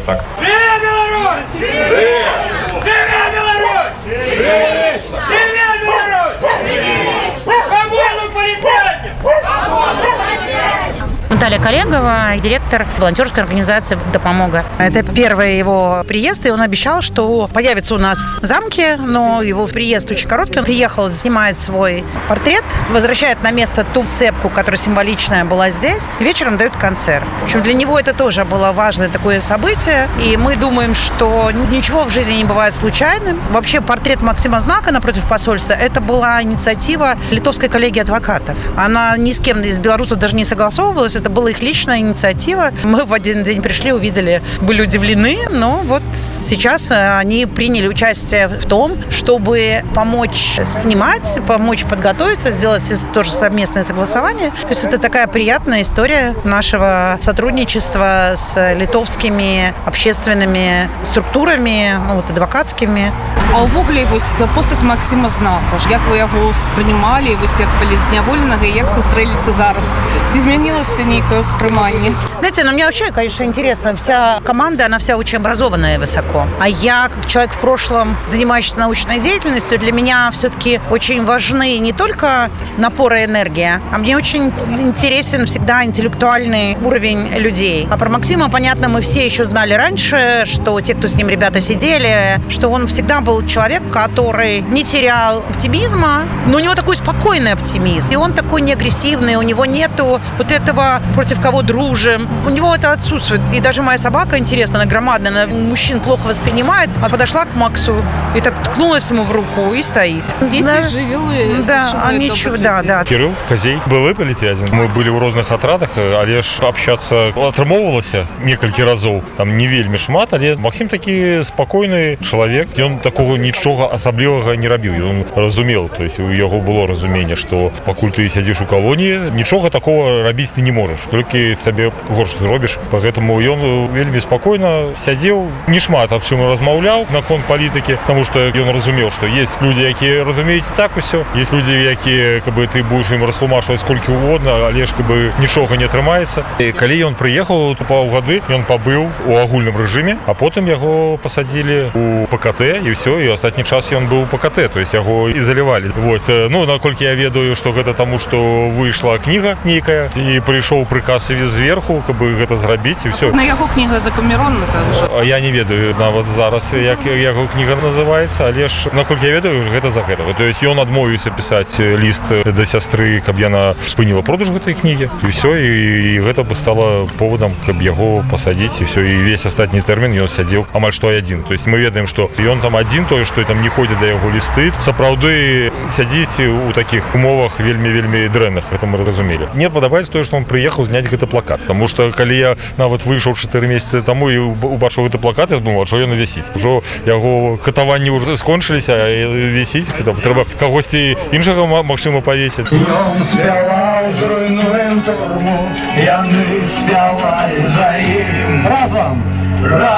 так. Привет, Беларусь! Привет! Привет, Беларусь! Привет! Привет, Беларусь! Привет! Свободу полицейским! Наталья Колегова, директор волонтерской организации «Допомога». Это первый его приезд, и он обещал, что появится у нас в замке, но его приезд очень короткий. Он приехал, снимает свой портрет, возвращает на место ту сцепку, которая символичная была здесь, и вечером дает концерт. В общем, для него это тоже было важное такое событие, и мы думаем, что ничего в жизни не бывает случайным. Вообще, портрет Максима Знака напротив посольства – это была инициатива литовской коллегии адвокатов. Она ни с кем из белорусов даже не согласовывалась, это была их личная инициатива. Мы в один день пришли, увидели, были удивлены, но вот сейчас они приняли участие в том, чтобы помочь снимать, помочь подготовиться, сделать тоже совместное согласование. То есть это такая приятная история нашего сотрудничества с литовскими общественными структурами, адвокатскими. А ўвогуле постаць Максима Знака, як вы яго спрынимали, вы як палізняволенага, і як сустрэліся зараз? Ці змянілася нейкае ўспрыманне? Знаете, мне вообще, конечно, интересно. Вся команда, она вся очень образованная высоко. А я, как человек в прошлом, занимающийся научной деятельностью, для меня все-таки очень важны не только напор и энергия, а мне очень интересен всегда интеллектуальный уровень людей. А про Максима, понятно, мы все еще знали раньше, что те, кто с ним ребята сидели, что он всегда был человек, который не терял оптимизма, но у него такой спокойный оптимизм. И он такой не агрессивный, у него нету вот этого против кого дружим. У него это отсутствует. И даже моя собака, интересно, она громадная, она мужчин плохо воспринимает, а подошла к Максу и так ткнулась ему в руку и стоит. Дети живые. Да, ничего, да. Кирилл Козей, былы паліцвязень. Мы были ў розных атрадах, але ж общаться атрымоўвалася некалькі разоў. Там не вельмі шмат, але Максим такі спокойны чалавек. Ён такого нічога асаблівага не рабіў. Ён разумел, то есть у яго было разуменне, што пакуль ты сядзіш у калоніі, нічога такого рабіць ты не можаш. Толькі сабе горш зробіш. Поэтому ён вельмі спокойна сядзеў, не шмат аб чым размаўляў наконт палітыкі, потому что ён разумеў, што есть люди, якія разумеюць так усё, есть люди, якія ты будешь ім растлумачваць сколькі угодно, але ж нічога не атрымаецца. І калі ён прыехаў паўгады, ён пабыў у агульным рэжыме, а потым яго пасадзілі у ПКТ і ўсё, і астатні час ён быў у ПКТ, то есть яго ізалявалі. Наколькі я ведаю, што гэта таму, што выйшла кніга нейкая і прыйшоў прыказ зверху, каб гэта зрабіць і ўсё. На яго кніга закаміронна ўжо. Я не ведаю нават зараз, як яго кніга называецца, але ж наколькі я ведаю, гэта за гэтага. То есть ён адмовіўся пісаць ліст да сястры, каб яна спыніла продаж гэтай кнігі і ўсё, і гэта бы стала поводам, каб яго пасадзіць і ўсё, і весь астатні тэрмін ён сядзеў амаль што адзін. То есть мы ведаем, што ён там адзін, тое, што там не ходзіць да яго лісты, сапраўды сядзіць у такіх умовах вельмі дрэнных, гэта мы разумелі. Мне падабаецца тое, што он прыехаў зняць гэты плакат, потому что калі я нават выйшаў 4 месяцы таму і убачыў гэты плакат, я думаў, а што ён вісіць? Ужо яго катаванні ўжо скончыліся, а вісіць, трэба кагосьці іншага магчыма павесіць. Ён спяваў зруйнуем турму, яны спявалі за ім разам.